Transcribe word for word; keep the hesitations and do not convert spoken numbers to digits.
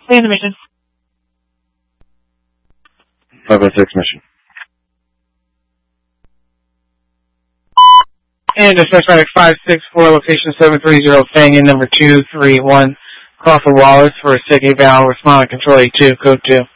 Stay in the mission. five oh six mission. And dispatch medic five six four, location seven three zero, Fang in number two three one, Crawford Wallace for a SIG eval, responding control A two, code two.